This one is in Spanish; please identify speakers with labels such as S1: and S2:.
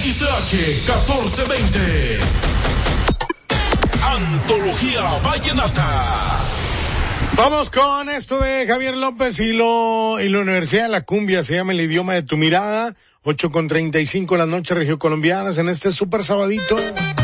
S1: XH 1420. Antología Vallenata.
S2: Vamos con esto de Javier López y la Universidad de la Cumbia, se llama El Idioma de tu Mirada, 8:35 la noche, regiocolombianas, en este super sabadito.